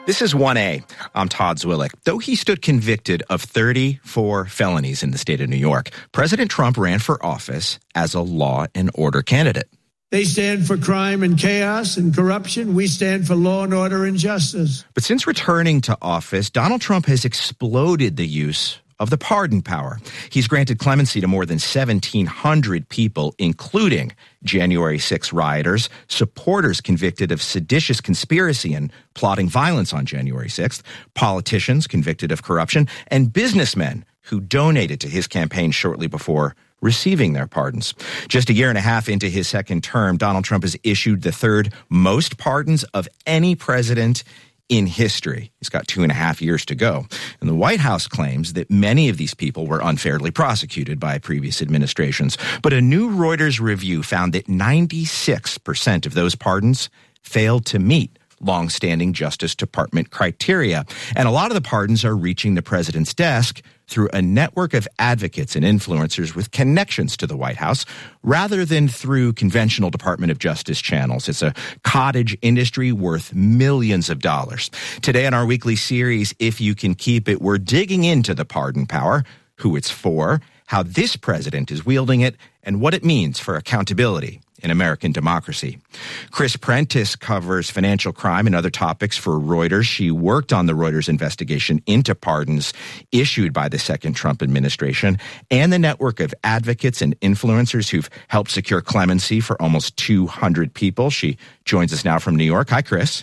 This is 1A. I'm Todd Zwillich. Though he stood convicted of 34 felonies in the state of New York, President Trump ran for office as a law and order candidate. They stand for crime and chaos and corruption. We stand for law and order and justice. But since returning to office, Donald Trump has exploded the use of the pardon power. He's granted clemency to more than 1,700 people, including January 6 rioters, supporters convicted of seditious conspiracy and plotting violence on January 6th, politicians convicted of corruption, and businessmen who donated to his campaign shortly before receiving their pardons. Just a year and a half into his second term, Donald Trump has issued the third most pardons of any president in history. He's got 2.5 years to go. And the White House claims that many of these people were unfairly prosecuted by previous administrations. But a new Reuters review found that 96% of those pardons failed to meet longstanding Justice Department criteria. And a lot of the pardons are reaching the president's desk through a network of advocates and influencers with connections to the White House, rather than through conventional Department of Justice channels. It's a cottage industry worth millions of dollars. Today on our weekly series, If You Can Keep It, we're digging into the pardon power, who it's for, how this president is wielding it, and what it means for accountability in American democracy. Chris Prentice covers financial crime and other topics for Reuters. She worked on the Reuters investigation into pardons issued by the second Trump administration and the network of advocates and influencers who've helped secure clemency for almost 200 people. She joins us now from New York. Hi, Chris.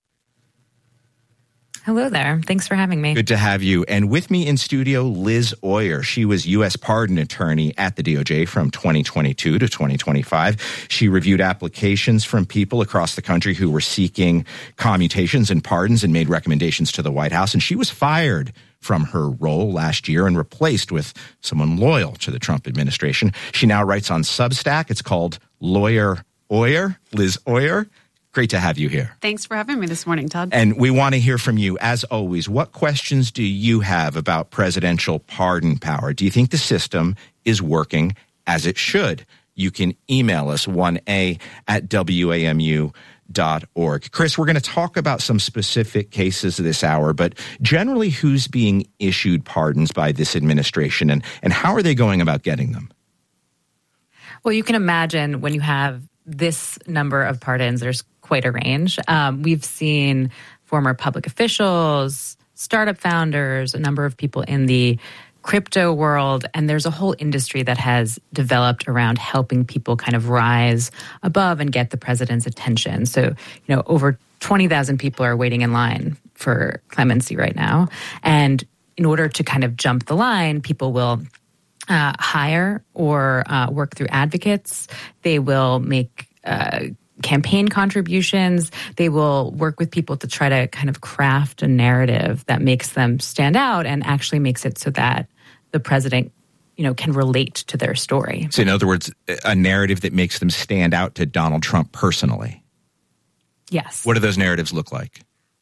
Hello there. Thanks for having me. Good to have you. And with me in studio, Liz Oyer. She was U.S. pardon attorney at the DOJ from 2022 to 2025. She reviewed applications from people across the country who were seeking commutations and pardons and made recommendations to the White House. And she was fired from her role last year and replaced with someone loyal to the Trump administration. She now writes on Substack. It's called Lawyer Oyer. Liz Oyer, great to have you here. Thanks for having me this morning, Todd. And we want to hear from you, as always. What questions do you have about presidential pardon power? Do you think the system is working as it should? You can email us 1a@wamu.org. Chris, we're going to talk about some specific cases this hour, but generally who's being issued pardons by this administration and how are they going about getting them? Well, you can imagine when you have this number of pardons, there's quite a range. We've seen former public officials, startup founders, a number of people in the crypto world, and there's a whole industry that has developed around helping people kind of rise above and get the president's attention. So, over 20,000 people are waiting in line for clemency right now. And in order to kind of jump the line, people will hire or work through advocates. They will make campaign contributions. They will work with people to try to kind of craft a narrative that makes them stand out and actually makes it so that the president, can relate to their story. So in other words, a narrative that makes them stand out to Donald Trump personally. Yes. What do those narratives look like?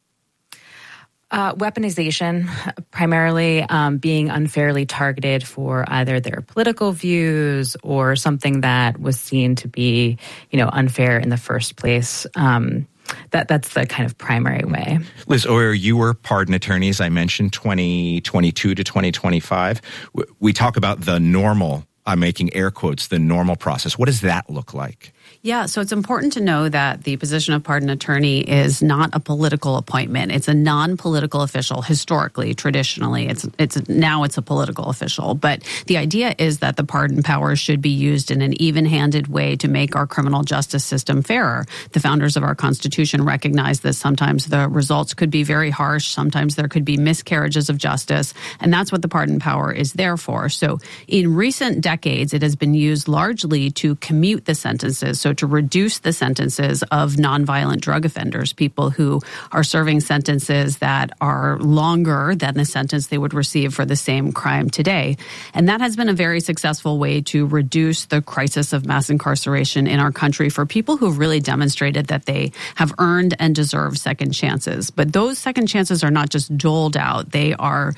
Weaponization, primarily being unfairly targeted for either their political views or something that was seen to be, unfair in the first place. That's the kind of primary way. Liz Oyer, you were pardon attorney, as I mentioned, 2022 to 2025. We talk about the normal, I'm making air quotes, the normal process. What does that look like? Yeah, so it's important to know that the position of pardon attorney is not a political appointment. It's a non-political official historically, traditionally. It's a political official. But the idea is that the pardon power should be used in an even-handed way to make our criminal justice system fairer. The founders of our Constitution recognize that sometimes the results could be very harsh, sometimes there could be miscarriages of justice, and that's what the pardon power is there for. So in recent decades, it has been used largely to commute the sentences, so to reduce the sentences of nonviolent drug offenders, people who are serving sentences that are longer than the sentence they would receive for the same crime today. And that has been a very successful way to reduce the crisis of mass incarceration in our country for people who've really demonstrated that they have earned and deserve second chances. But those second chances are not just doled out. They are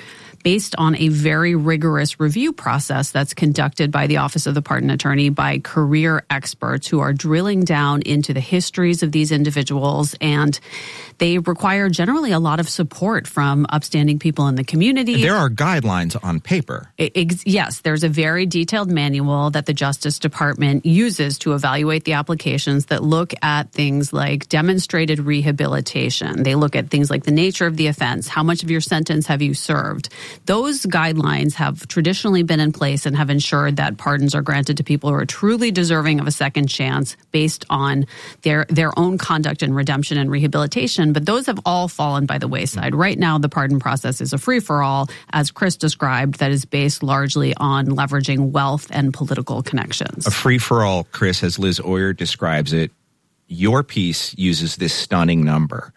based on a very rigorous review process that's conducted by the Office of the Pardon Attorney by career experts who are drilling down into the histories of these individuals, and they require generally a lot of support from upstanding people in the community. There are guidelines on paper. Yes, there's a very detailed manual that the Justice Department uses to evaluate the applications that look at things like demonstrated rehabilitation. They look at things like the nature of the offense, how much of your sentence have you served. Those guidelines have traditionally been in place and have ensured that pardons are granted to people who are truly deserving of a second chance based on their own conduct and redemption and rehabilitation. But those have all fallen by the wayside. Right now, the pardon process is a free-for-all, as Chris described, that is based largely on leveraging wealth and political connections. A free-for-all, Chris, as Liz Oyer describes it. Your piece uses this stunning number.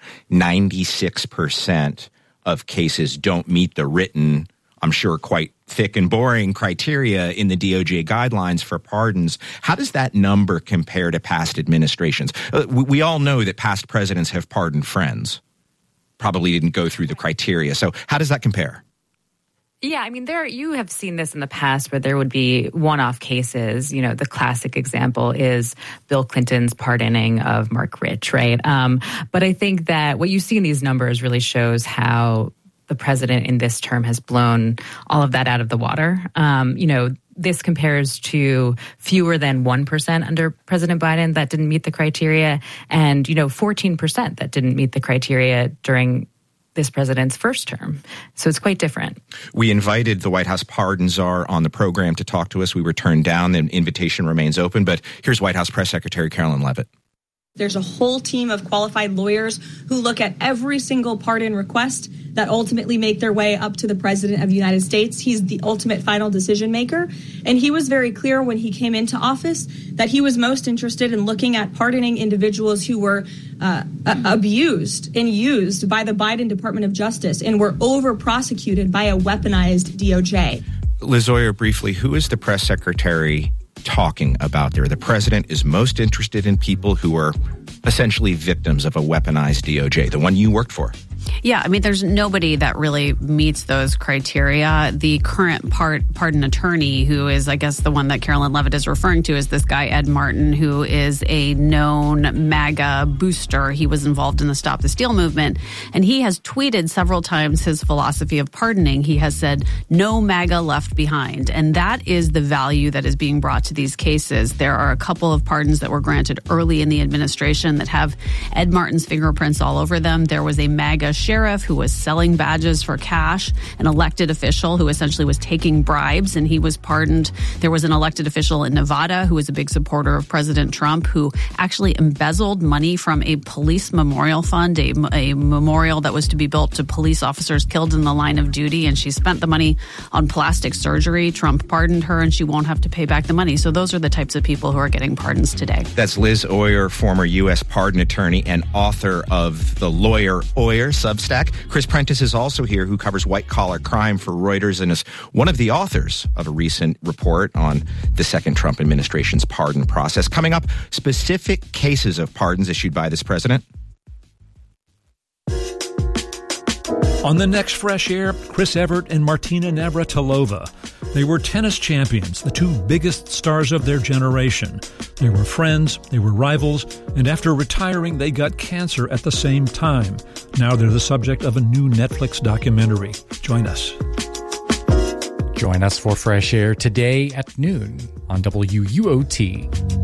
96% of cases don't meet the written, I'm sure quite thick and boring criteria in the DOJ guidelines for pardons. How does that number compare to past administrations? We all know that past presidents have pardoned friends. Probably didn't go through the criteria. So how does that compare? Yeah, I mean, you have seen this in the past where there would be one-off cases. You know, the classic example is Bill Clinton's pardoning of Mark Rich, right? But I think that what you see in these numbers really shows how the president in this term has blown all of that out of the water. This compares to fewer than 1% under President Biden that didn't meet the criteria, and 14% that didn't meet the criteria during this president's first term. So it's quite different. We invited the White House pardon czar on the program to talk to us. We were turned down. The invitation remains open. But here's White House Press Secretary Carolyn Leavitt. There's a whole team of qualified lawyers who look at every single pardon request that ultimately make their way up to the President of the United States. He's the ultimate final decision maker. And he was very clear when he came into office that he was most interested in looking at pardoning individuals who were abused and used by the Biden Department of Justice and were over-prosecuted by a weaponized DOJ. Liz Oyer, briefly, who is the press secretary talking about there? The president is most interested in people who are essentially victims of a weaponized DOJ, the one you worked for. Yeah, I mean, there's nobody that really meets those criteria. The current pardon attorney, who is, I guess, the one that Carolyn Leavitt is referring to, is this guy, Ed Martin, who is a known MAGA booster. He was involved in the Stop the Steal movement, and he has tweeted several times his philosophy of pardoning. He has said, no MAGA left behind, and that is the value that is being brought to these cases. There are a couple of pardons that were granted early in the administration that have Ed Martin's fingerprints all over them. There was a MAGA sheriff who was selling badges for cash, an elected official who essentially was taking bribes, and he was pardoned. There was an elected official in Nevada who was a big supporter of President Trump, who actually embezzled money from a police memorial fund, a memorial that was to be built to police officers killed in the line of duty, and she spent the money on plastic surgery. Trump pardoned her, and she won't have to pay back the money. So those are the types of people who are getting pardons today. That's Liz Oyer, former U.S. pardon attorney and author of The Lawyer Oyer Substack. Chris Prentice is also here, who covers white-collar crime for Reuters and is one of the authors of a recent report on the second Trump administration's pardon process. Coming up, specific cases of pardons issued by this president. On the next Fresh Air, Chris Evert and Martina Navratilova. They were tennis champions, the two biggest stars of their generation. They were friends, they were rivals, and after retiring, they got cancer at the same time. Now they're the subject of a new Netflix documentary. Join us. Join us for Fresh Air today at noon on WUOT.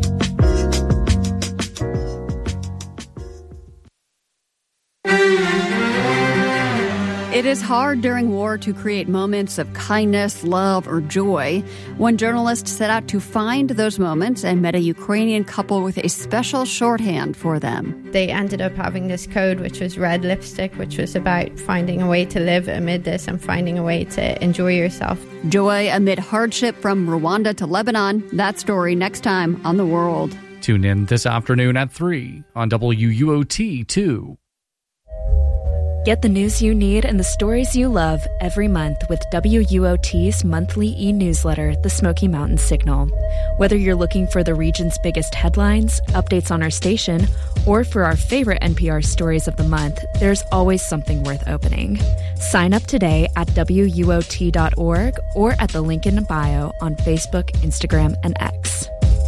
It is hard during war to create moments of kindness, love, or joy. One journalist set out to find those moments and met a Ukrainian couple with a special shorthand for them. They ended up having this code, which was red lipstick, which was about finding a way to live amid this and finding a way to enjoy yourself. Joy amid hardship from Rwanda to Lebanon. That story next time on The World. Tune in this afternoon at 3 on WUOT 2. Get the news you need and the stories you love every month with WUOT's monthly e-newsletter, The Smoky Mountain Signal. Whether you're looking for the region's biggest headlines, updates on our station, or for our favorite NPR stories of the month, there's always something worth opening. Sign up today at WUOT.org or at the link in bio on Facebook, Instagram, and X.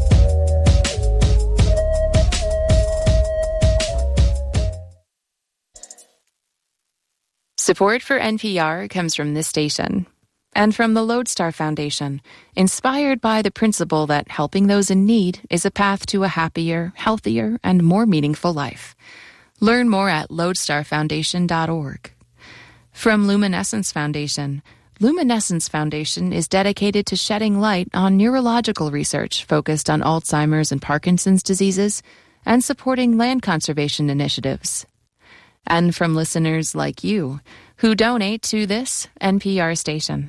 Support for NPR comes from this station and from the Lodestar Foundation, inspired by the principle that helping those in need is a path to a happier, healthier, and more meaningful life. Learn more at lodestarfoundation.org. From Luminescence Foundation, Luminescence Foundation is dedicated to shedding light on neurological research focused on Alzheimer's and Parkinson's diseases and supporting land conservation initiatives. And from listeners like you who donate to this NPR station.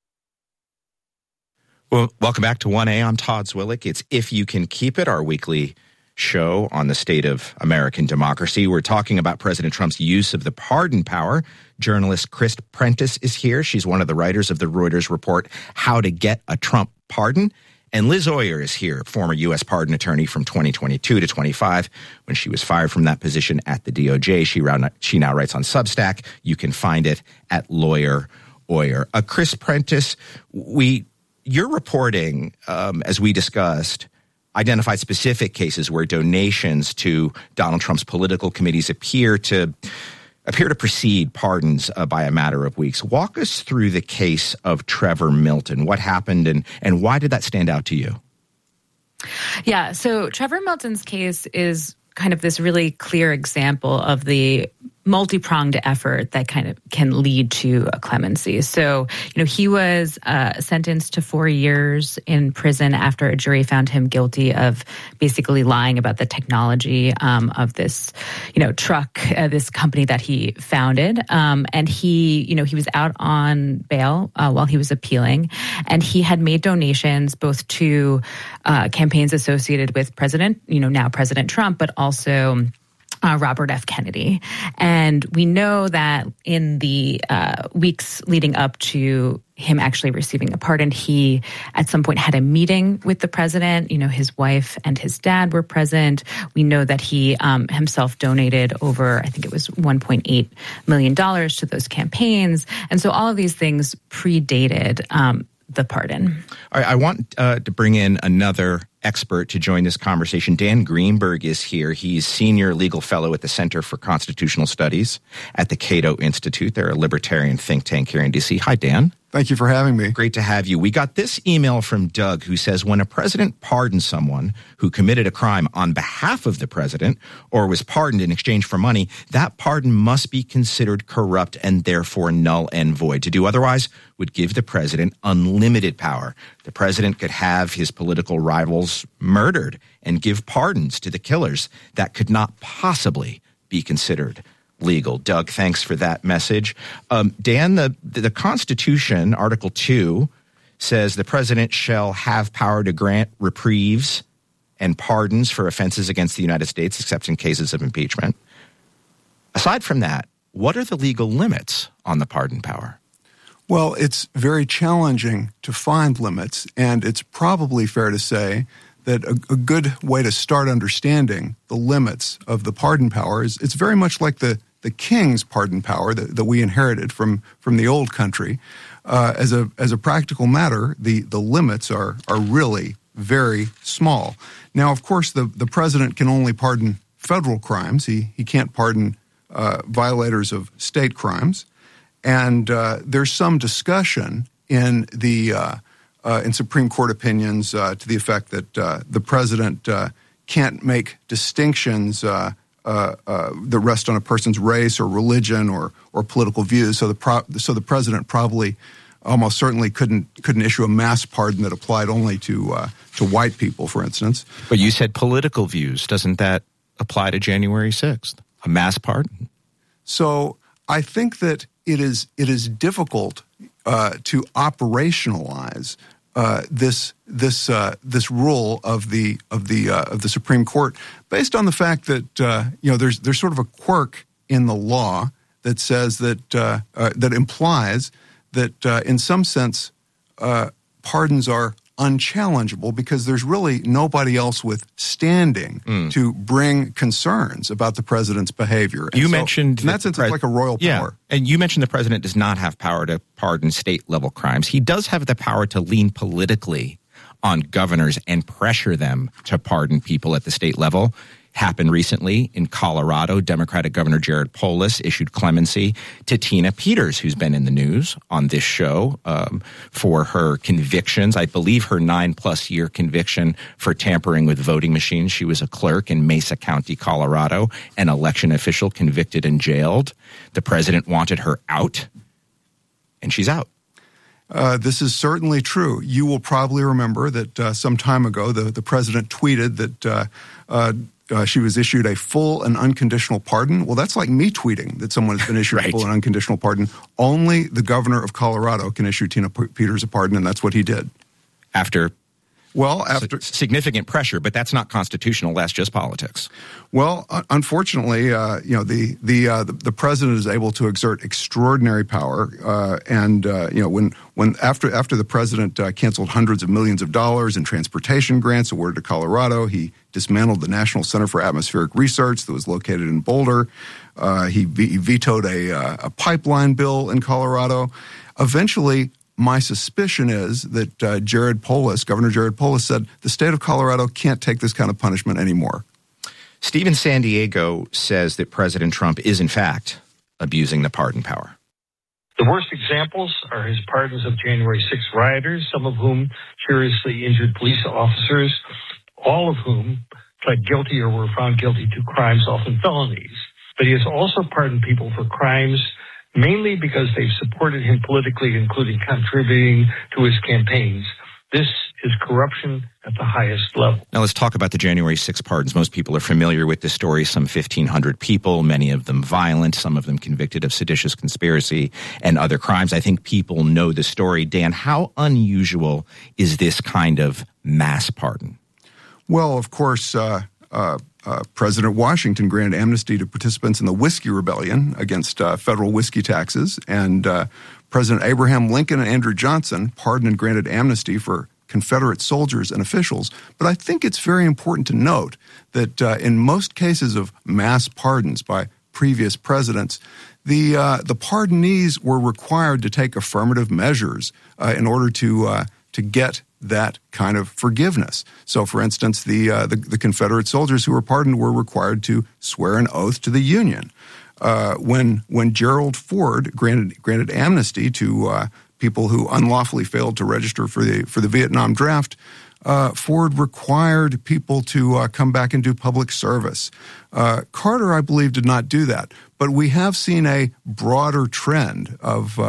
Well, welcome back to 1A. I'm Todd Zwillich. It's If You Can Keep It, our weekly show on the state of American democracy. We're talking about President Trump's use of the pardon power. Journalist Chris Prentice is here. She's one of the writers of the Reuters report, How to Get a Trump Pardon. And Liz Oyer is here, former U.S. pardon attorney from 2022 to 25. When she was fired from that position at the DOJ, she now writes on Substack. You can find it at Lawyer Oyer. Chris Prentice, your reporting, as we discussed, identified specific cases where donations to Donald Trump's political committees appear to precede pardons by a matter of weeks. Walk us through the case of Trevor Milton. What happened and why did that stand out to you? Yeah, so Trevor Milton's case is kind of this really clear example of the multi-pronged effort that kind of can lead to a clemency. So, he was sentenced to 4 years in prison after a jury found him guilty of basically lying about the technology of this, truck, this company that he founded. And he was out on bail while he was appealing, and he had made donations both to campaigns associated with now President Trump, but also Robert F. Kennedy. And we know that in the weeks leading up to him actually receiving a pardon, he at some point had a meeting with the president. His wife and his dad were present. We know that he himself donated over, I think it was $1.8 million to those campaigns. And so all of these things predated the pardon. All right, I want to bring in another expert to join this conversation. Dan Greenberg is here. He's senior legal fellow at the Center for Constitutional Studies at the Cato Institute. They're a libertarian think tank here in D.C. Hi, Dan. Thank you for having me. Great to have you. We got this email from Doug who says, when a president pardons someone who committed a crime on behalf of the president or was pardoned in exchange for money, that pardon must be considered corrupt and therefore null and void. To do otherwise would give the president unlimited power. The president could have his political rivals murdered and give pardons to the killers. That could not possibly be considered legal. Doug, thanks for that message. Dan, the Constitution, Article 2, says the president shall have power to grant reprieves and pardons for offenses against the United States, except in cases of impeachment. Aside from that, what are the legal limits on the pardon power? Well, it's very challenging to find limits, and it's probably fair to say that a good way to start understanding the limits of the pardon power is it's very much like the king's pardon power that we inherited from the old country. As a practical matter, the limits are really very small. Now, of course, the president can only pardon federal crimes. He can't pardon violators of state crimes. And there's some discussion in Supreme Court opinions to the effect that the president can't make distinctions that rest on a person's race or religion or political views. So the president probably almost certainly couldn't issue a mass pardon that applied only to white people, for instance. But you said political views. Doesn't that apply to January 6th? A mass pardon? So I think that it is difficult to operationalize this rule of the Supreme Court based on the fact that there's sort of a quirk in the law that says that that implies that in some sense pardons are unchallengeable because there's really nobody else with standing to bring concerns about the president's behavior. And mentioned in that sense, it's like a royal power. And you mentioned the president does not have power to pardon state-level crimes. He does have the power to lean politically on governors and pressure them to pardon people at the state level. Happened recently in Colorado. Democratic Governor Jared Polis issued clemency to Tina Peters, who's been in the news on this show for her convictions. I believe her 9+ year conviction for tampering with voting machines. She was a clerk in Mesa County, Colorado, an election official convicted and jailed. The president wanted her out, and she's out. This is certainly true. You will probably remember that some time ago, the president tweeted that she was issued a full and unconditional pardon. Well, that's like me tweeting that someone has been issued a full and unconditional pardon. Only the governor of Colorado can issue Tina Peters a pardon, and that's what he did. After significant pressure, but that's not constitutional. That's just politics. Well, unfortunately, the president is able to exert extraordinary power, when after the president canceled hundreds of millions of dollars in transportation grants awarded to Colorado, he dismantled the National Center for Atmospheric Research that was located in Boulder. He vetoed a pipeline bill in Colorado. Eventually, my suspicion is that Governor Jared Polis said the state of Colorado can't take this kind of punishment anymore. Steve in San Diego says that President Trump is, in fact, abusing the pardon power. The worst examples are his pardons of January 6 rioters, some of whom seriously injured police officers, all of whom pled guilty or were found guilty to crimes, often felonies. But he has also pardoned people for crimes mainly because they've supported him politically, including contributing to his campaigns. This is corruption at the highest level. Now let's talk about the January 6 pardons. Most people are familiar with this story. Some 1,500 people, many of them violent, some of them convicted of seditious conspiracy and other crimes. I think people know the story. Dan, how unusual is this kind of mass pardon? Well, of course, President Washington granted amnesty to participants in the Whiskey Rebellion against federal whiskey taxes, and President Abraham Lincoln and Andrew Johnson pardoned and granted amnesty for Confederate soldiers and officials. But I think it's very important to note that in most cases of mass pardons by previous presidents, the pardonees were required to take affirmative measures in order to get that kind of forgiveness. So, for instance, the Confederate soldiers who were pardoned were required to swear an oath to the Union. When Gerald Ford granted amnesty to people who unlawfully failed to register for the Vietnam draft, Ford required people to come back and do public service. Carter, I believe, did not do that. But we have seen a broader trend of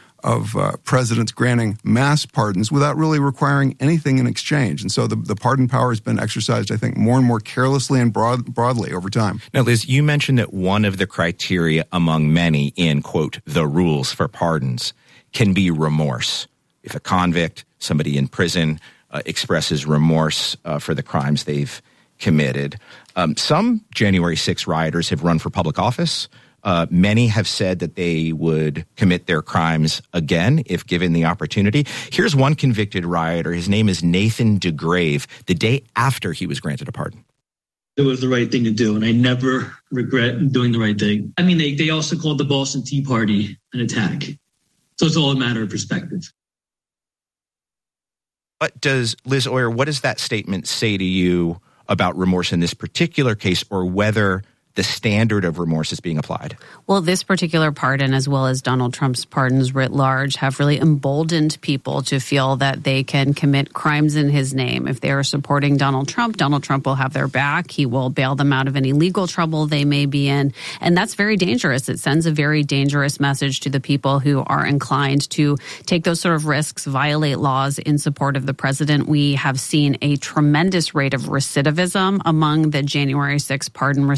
presidents granting mass pardons without really requiring anything in exchange. And so the pardon power has been exercised, I think, more and more carelessly and broadly over time. Now, Liz, you mentioned that one of the criteria among many in, quote, the rules for pardons can be remorse. If a convict, somebody in prison, expresses remorse for the crimes they've committed. Some January 6 rioters have run for public office. Many have said that they would commit their crimes again if given the opportunity. Here's one convicted rioter. His name is Nathan DeGrave, the day after he was granted a pardon. It was the right thing to do, and I never regret doing the right thing. I mean, they also called the Boston Tea Party an attack. So it's all a matter of perspective. But Liz Oyer, what does that statement say to you about remorse in this particular case, or whether the standard of remorse is being applied? Well, this particular pardon, as well as Donald Trump's pardons writ large, have really emboldened people to feel that they can commit crimes in his name. If they are supporting Donald Trump will have their back. He will bail them out of any legal trouble they may be in. And that's very dangerous. It sends a very dangerous message to the people who are inclined to take those sort of risks, violate laws in support of the president. We have seen a tremendous rate of recidivism among the January 6 pardon recipients.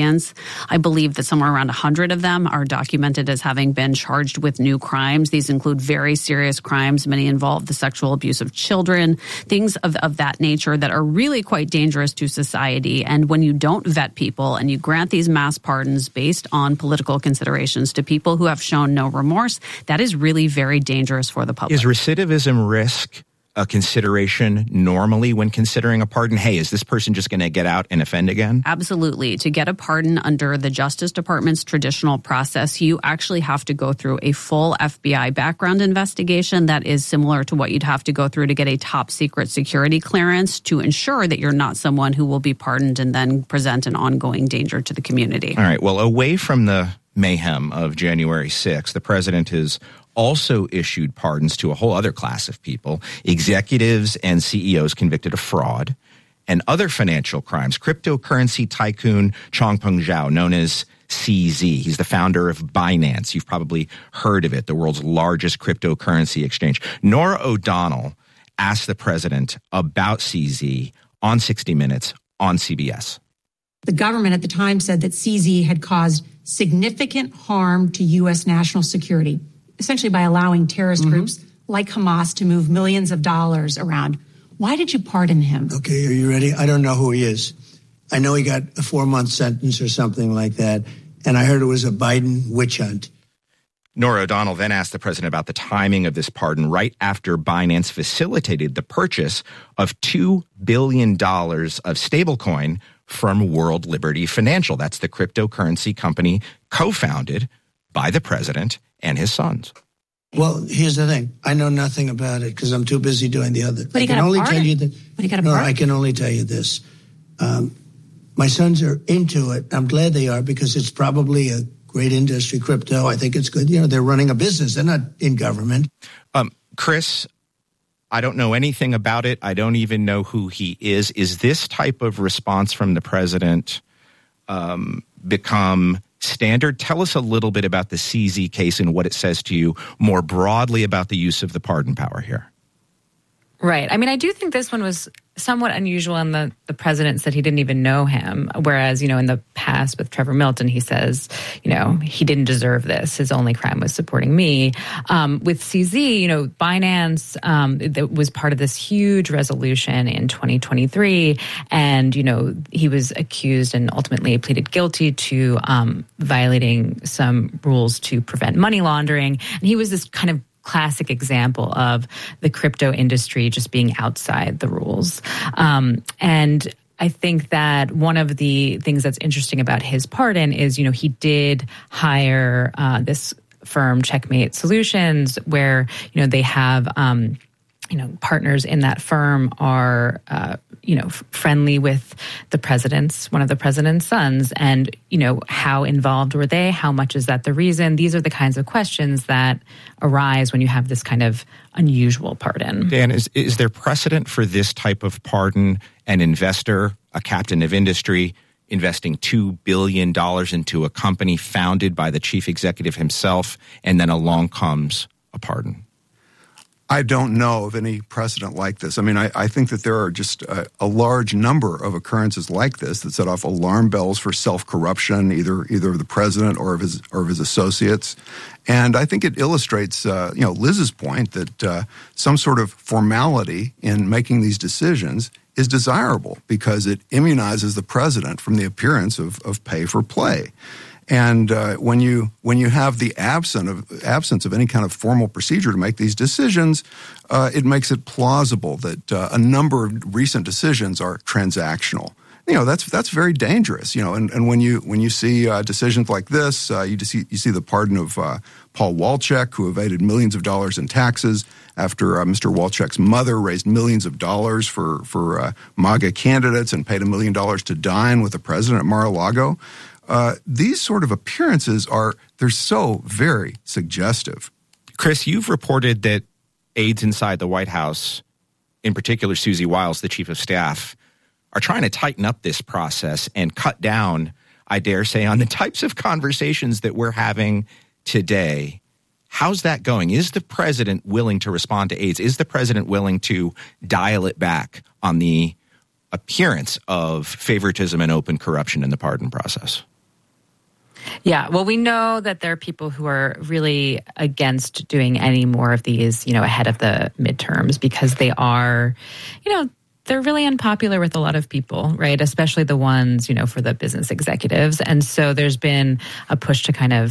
civilians. I believe that somewhere around 100 of them are documented as having been charged with new crimes. These include very serious crimes. Many involve the sexual abuse of children, things of that nature that are really quite dangerous to society. And when you don't vet people and you grant these mass pardons based on political considerations to people who have shown no remorse, that is really very dangerous for the public. Is recidivism risk a consideration normally when considering a pardon? Hey, is this person just going to get out and offend again? Absolutely. To get a pardon under the Justice Department's traditional process, you actually have to go through a full FBI background investigation that is similar to what you'd have to go through to get a top secret security clearance to ensure that you're not someone who will be pardoned and then present an ongoing danger to the community. All right. Well, away from the mayhem of January 6th, the president has also issued pardons to a whole other class of people, executives and CEOs convicted of fraud and other financial crimes. Cryptocurrency tycoon Changpeng Zhao, known as CZ. He's the founder of Binance. You've probably heard of it, the world's largest cryptocurrency exchange. Norah O'Donnell asked the president about CZ on 60 Minutes on CBS. The government at the time said that CZ had caused significant harm to U.S. national security, essentially by allowing terrorist groups like Hamas to move millions of dollars around. Why did you pardon him? Okay, are you ready? I don't know who he is. I know he got a 4-month sentence or something like that, and I heard it was a Biden witch hunt. Norah O'Donnell then asked the president about the timing of this pardon right after Binance facilitated the purchase of $2 billion of stablecoin from World Liberty Financial. That's the cryptocurrency company co-founded by the president and his sons. Well, here's the thing. I know nothing about it because I'm too busy doing the other. But he got a pardon. I can only tell you this. My sons are into it. I'm glad they are because it's probably a great industry, crypto. I think it's good. You know, they're running a business. They're not in government. Chris, I don't know anything about it. I don't even know who he is. Is this type of response from the president become standard? Tell us a little bit about the CZ case and what it says to you more broadly about the use of the pardon power here. Right. I mean, I do think this one was somewhat unusual, and the president said he didn't even know him. Whereas, in the past with Trevor Milton, he says, he didn't deserve this. His only crime was supporting me. With CZ, Binance, that was part of this huge resolution in 2023. And, he was accused and ultimately pleaded guilty to violating some rules to prevent money laundering. And he was this kind of classic example of the crypto industry just being outside the rules. And I think that one of the things that's interesting about his pardon is, he did hire this firm, Checkmate Solutions, where, they have, partners in that firm are, friendly with one of the president's sons. And, how involved were they? How much is that the reason? These are the kinds of questions that arise when you have this kind of unusual pardon. Dan, is there precedent for this type of pardon? An investor, a captain of industry, investing $2 billion into a company founded by the chief executive himself, and then along comes a pardon? I don't know of any precedent like this. I mean, I think that there are just a large number of occurrences like this that set off alarm bells for self-corruption, either of the president or of his associates. And I think it illustrates, Liz's point that some sort of formality in making these decisions is desirable because it immunizes the president from the appearance of pay for play. And when you have the absence of any kind of formal procedure to make these decisions, it makes it plausible that a number of recent decisions are transactional. That's very dangerous. And when you see decisions like this, you see the pardon of Paul Walczak, who evaded millions of dollars in taxes after Mr. Walczak's mother raised millions of dollars for MAGA candidates and paid $1 million to dine with the president at Mar-a-Lago. These sort of appearances they're so very suggestive. Chris, you've reported that aides inside the White House, in particular Susie Wiles, the chief of staff, are trying to tighten up this process and cut down, I dare say, on the types of conversations that we're having today. How's that going? Is the president willing to respond to aides? Is the president willing to dial it back on the appearance of favoritism and open corruption in the pardon process? Yeah, well, we know that there are people who are really against doing any more of these, ahead of the midterms because they are, they're really unpopular with a lot of people, right? Especially the ones, for the business executives. And so there's been a push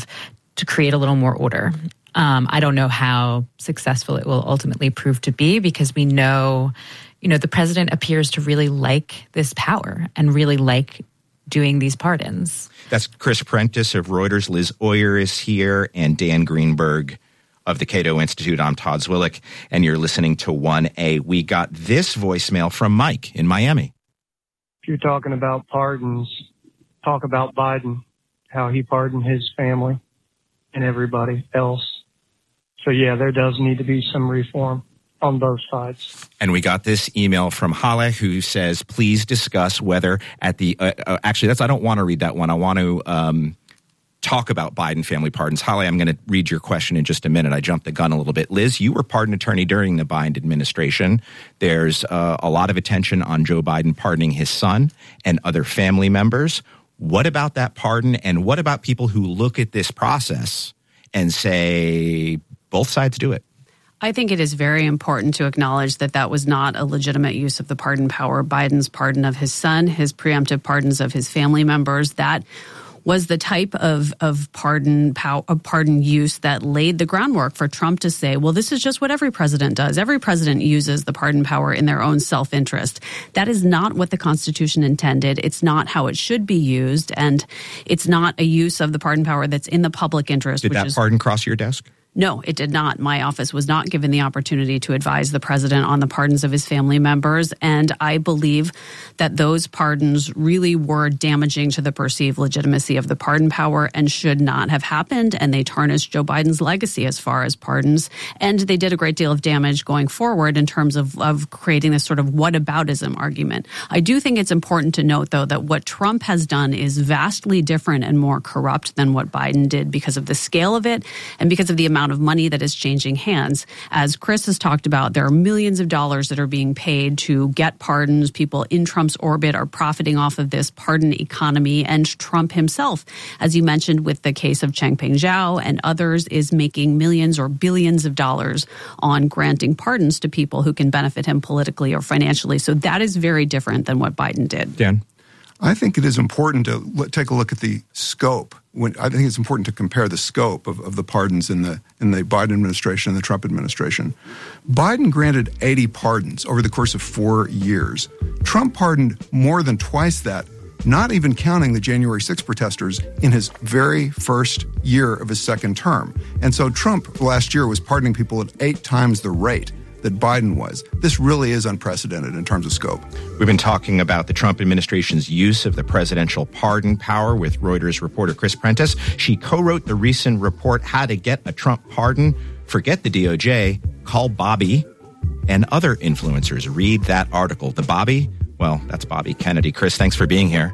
to create a little more order. I don't know how successful it will ultimately prove to be because we know, the president appears to really like this power and really like doing these pardons. That's Chris Prentice of Reuters. Liz Oyer is here, and Dan Greenberg of the Cato Institute. I'm Todd Zwillich, and you're listening to 1A. We got this voicemail from Mike in Miami. If you're talking about pardons, talk about Biden, how he pardoned his family and everybody else. So, yeah, there does need to be some reform on both sides. And we got this email from Hale who says, please discuss whether at the, I don't want to read that one. I want to talk about Biden family pardons. Hale, I'm going to read your question in just a minute. I jumped the gun a little bit. Liz, you were pardon attorney during the Biden administration. There's a lot of attention on Joe Biden pardoning his son and other family members. What about that pardon? And what about people who look at this process and say both sides do it? I think it is very important to acknowledge that that was not a legitimate use of the pardon power. Biden's pardon of his son, his preemptive pardons of his family members, that was the type of pardon use that laid the groundwork for Trump to say, well, this is just what every president does. Every president uses the pardon power in their own self-interest. That is not what the Constitution intended. It's not how it should be used, and it's not a use of the pardon power that's in the public interest. Did that pardon cross your desk? No, it did not. My office was not given the opportunity to advise the president on the pardons of his family members, and I believe that those pardons really were damaging to the perceived legitimacy of the pardon power and should not have happened, and they tarnished Joe Biden's legacy as far as pardons, and they did a great deal of damage going forward in terms of creating this sort of whataboutism argument. I do think it's important to note, though, that what Trump has done is vastly different and more corrupt than what Biden did because of the scale of it and because of the amount of money that is changing hands. As Chris has talked about, there are millions of dollars that are being paid to get pardons. People in Trump's orbit are profiting off of this pardon economy, and Trump himself, as you mentioned with the case of Changpeng Zhao and others, is making millions or billions of dollars on granting pardons to people who can benefit him politically or financially. So that is very different than what Biden did. Dan? I think it is important to take a look at the scope. I think it's important to compare the scope of the pardons in the Biden administration and the Trump administration. Biden granted 80 pardons over the course of 4 years. Trump pardoned more than twice that, not even counting the January 6 protesters in his very first year of his second term. And so Trump last year was pardoning people at 8 times the rate that Biden was. This really is unprecedented in terms of scope. We've been talking about the Trump administration's use of the presidential pardon power with Reuters reporter Chris Prentice. She co-wrote the recent report, How to Get a Trump Pardon. Forget the DOJ, call Bobby and other influencers. Read that article. The Bobby? Well, that's Bobby Kennedy. Chris, thanks for being here.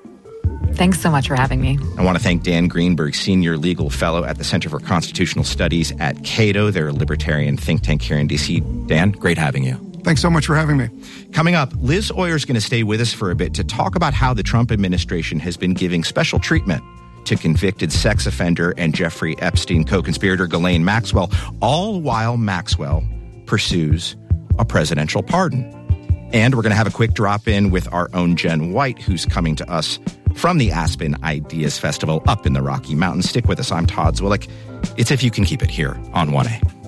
Thanks so much for having me. I want to thank Dan Greenberg, Senior Legal Fellow at the Center for Constitutional Studies at Cato. They're a libertarian think tank here in D.C. Dan, great having you. Thanks so much for having me. Coming up, Liz Oyer is going to stay with us for a bit to talk about how the Trump administration has been giving special treatment to convicted sex offender and Jeffrey Epstein co-conspirator Ghislaine Maxwell, all while Maxwell pursues a presidential pardon. And we're going to have a quick drop in with our own Jen White, who's coming to us from the Aspen Ideas Festival up in the Rocky Mountains. Stick with us. I'm Todd Zwillich. It's If You Can Keep It here on 1A.